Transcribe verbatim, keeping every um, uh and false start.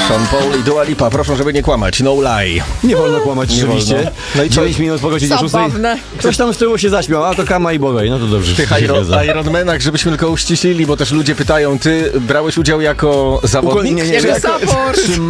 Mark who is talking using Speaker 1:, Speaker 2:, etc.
Speaker 1: Sean Paul i Dua Lipa, proszę, żeby nie kłamać, no lie.
Speaker 2: Nie wolno kłamać,
Speaker 1: Nie
Speaker 2: rzeczywiście.
Speaker 1: wolno. No i co?
Speaker 2: dziewięć minut po godzinie szóstej.
Speaker 3: Zabawne.
Speaker 2: Ktoś tam z tyłu się zaśmiał, a to Kama i Bogaj. No to dobrze.
Speaker 1: W tych
Speaker 2: się
Speaker 1: Iron,
Speaker 2: zgadza.
Speaker 1: Ironmanach, żebyśmy tylko uściślili, bo też ludzie pytają, ty brałeś udział jako zawodnik?
Speaker 2: Nie, nie,
Speaker 3: Jako
Speaker 2: jako-
Speaker 3: support.
Speaker 2: Czy